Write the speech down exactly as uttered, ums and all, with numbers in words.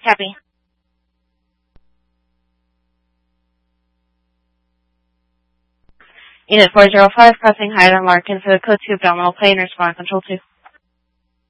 Copy. Unit four zero five, crossing Highland Larkin for the code two abdominal plane, respond control two.